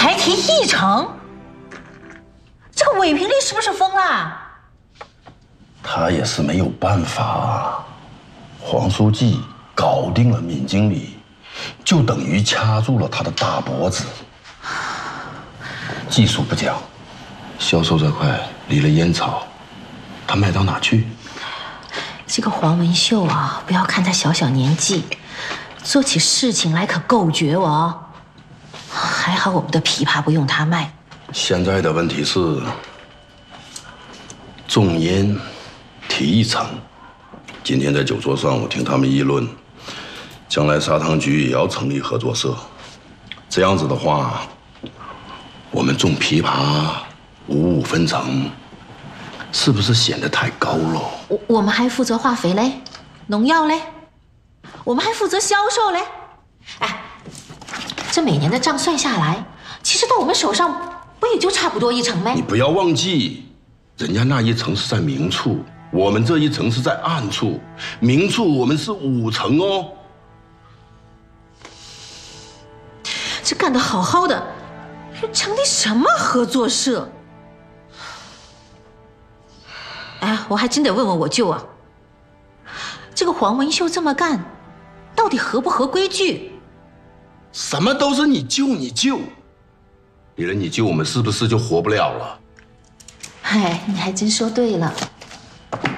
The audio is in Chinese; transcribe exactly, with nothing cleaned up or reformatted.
还提议程？这个韦平丽是不是疯了？ 他也是没有办法啊。黄书记搞定了闵经理，就等于掐住了他的大脖子。技术不讲，销售这块离了烟草，他卖到哪去？ 这个黄文秀啊，不要看他小小年纪，做起事情来可够绝哦。还好我们的枇杷不用他卖。 现在的问题是，众烟提议成。今天在酒桌上，我听他们议论，将来砂糖局也要成立合作社。这样子的话，我们种枇杷五五分成，是不是显得太高了？ 我我们还负责化肥嘞，农药嘞，我们还负责销售嘞。哎，这每年的账算下来，其实到我们手上不也就差不多一成呗？ 你不要忘记，人家那一层是在明处，我们这一层是在暗处。明处我们是五成哦。 这干得好好的，成立什么合作社？哎呀，我还真得问问我舅啊，这个黄文秀这么干，到底合不合规矩？ 什么都是你救你救，离了你救我们是不是就活不了了？ 哎，你还真说对了。